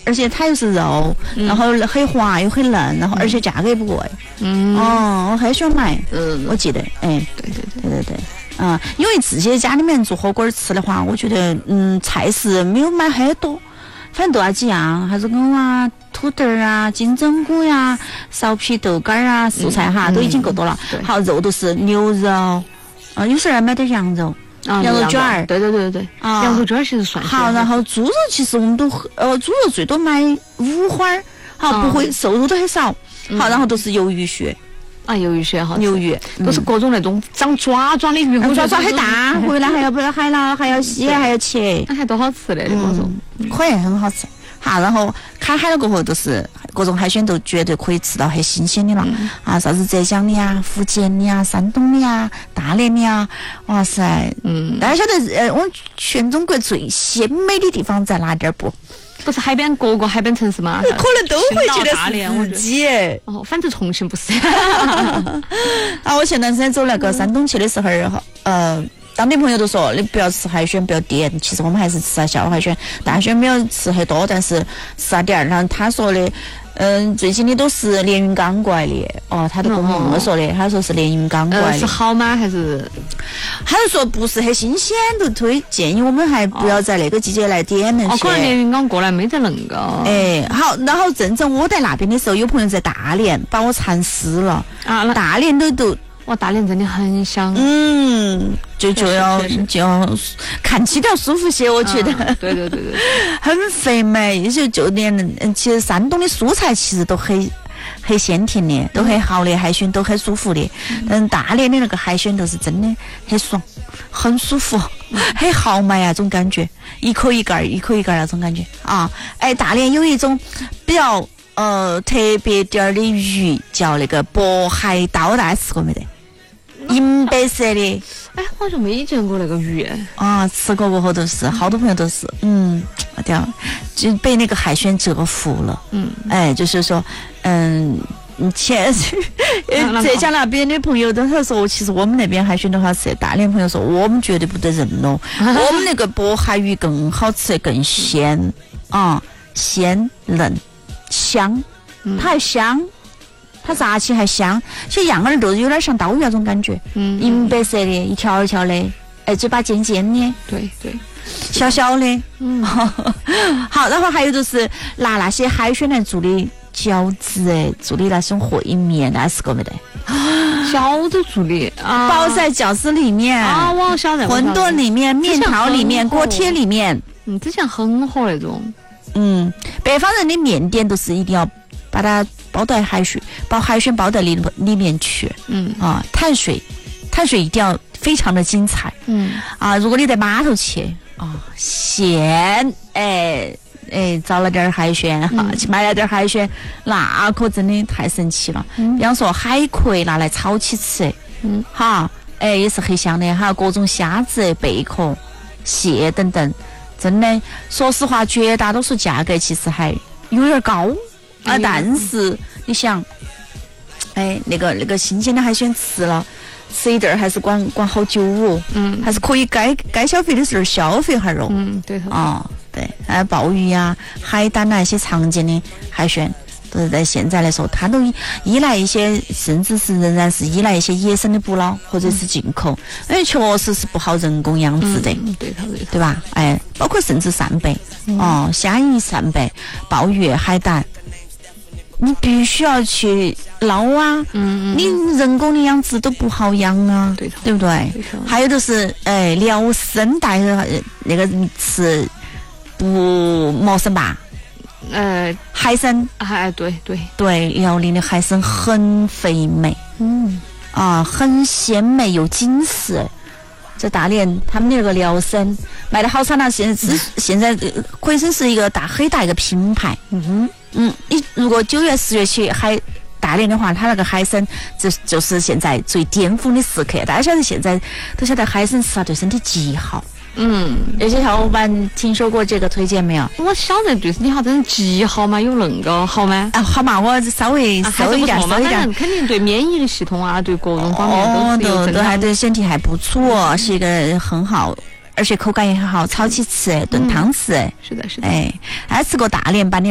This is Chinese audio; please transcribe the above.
而且它又是肉，然后很滑又很嫩，然后而且价格也不贵。我很喜欢买。我记得，对。因为自己家里面做火锅吃的话，我觉得菜式没有买很多，反正都那几样，啥子藕啊、土豆啊、金针菇呀、苕皮豆干啊、素菜哈，都已经够多了。好，肉都是牛肉，有时候买点羊肉。羊肉卷儿， 对，羊肉卷儿其实算好。然后猪肉其实我们都猪肉最多买5花，好，不会瘦肉都很少。好，然后都是鱿鱼血。 鱿鱼血好， 鱿鱼都是各种那种长爪爪的鱼， 爪很大，回来还要海捞，还要洗，还要切， 那还多好吃的那种， 可以很好吃。好，然后开海了过后，都是各种海鲜都绝对可以吃到很新鲜的了。啥子浙江的呀、福建的呀、山东的呀、大连的呀，哇塞，大家晓得我们全中国最鲜美的地方在哪点不？ 不是各个海边城市吗？ 可能都会觉得是自己。 反正重庆不是。 我前段时间走那个山东去的时候，当地朋友都说你不要吃海鲜，不要点。其实我们还是吃下小海鲜，大海鲜没有吃很多，但是吃下点儿。然后他说的，最近的都是连云港过来的。他都跟我们说的，他说是连云港过来的。 是好吗？还是？ 他就说不是很新鲜，都建议我们还不要在那个季节来点那些。 可能连云港过来没得那个。 好，然后正我在那边的时候，有朋友在大连把我馋死了。大连都。 大连真的很香。 就要看起来舒服些，我觉得。 对， 很肥美，就连其实山东的蔬菜其实都很鲜甜的，都很好的，海鲜都很舒服的。但大连的那个海鲜都是真的很爽，很舒服，很豪迈啊，这种感觉，一口一盖那种感觉啊。大连有一种比较特别点儿的鱼，叫那个渤海刀，大家吃过没得？银白色的。 好像没见过那个鱼。 吃过后都是，好多朋友都是，就被那个海鲜折服了。就是说，浙江那边的朋友都是说，其实我们那边海鲜都好吃。大连朋友说，我们绝对不得认咯，我们那个渤海鱼更好吃，更鲜鲜嫩香，它还香。它炸起还香，其实样儿都有点像刀鱼那种感觉。银白色的，一条一条的，嘴巴尖尖的， 对， 小小的。好，然后还有就是拿那些海鲜来做的饺子，做的那种烩面，大家吃过没得？ 饺子做的包在饺子里面我晓得， 馄饨里面，面条里面，锅贴里面。 之前很火那种。 北方人的面点都是一定要把它包在海鲜包在里面去。碳水一定要非常的精彩。如果你在码头去现找了点海鲜去买了点海鲜，那可真的太神奇了。比方说海葵拿来炒起吃，也是很香的。还有各种虾子、贝壳、蟹等等，真的说实话，绝大多数价格其实还有点高。但是你想，那个新鲜的海鲜吃一顿还是管好久哦。还是可以该消费的时候消费下哦。 对对，鲍鱼呀、海胆啊，一些常见的海鲜，都是在现在来说，它都依赖一些，甚至是仍然是依赖一些野生的捕捞或者是进口，因为确实是不好人工养殖的。对吧？包括甚至扇贝，虾夷扇贝、鲍鱼、海胆。你必须要去捞啊，你人工的养殖都不好养啊，对不对？还有就是辽参，大家那个吃不陌生吧？海参，对，辽宁的海参很肥美，很鲜美又紧实。在大连，他们那个辽参卖的好惨了，现在可以说是一个很大一个品牌。你如果9月10月去大连的话，它那个海参就是现在最巅峰的时刻。大家晓得现在都晓得海参吃了对身体极好。有些小伙伴听说过这个推荐没有？ 我晓得对身体好，真是极好吗？有那个好吗？ 好嘛，我稍微搜一点， 肯定对免疫的系统啊，对各种方面都还对身体还不错，是一个很好。而且口感也很好，炒起吃，炖汤吃。 是的。 还吃过大连版的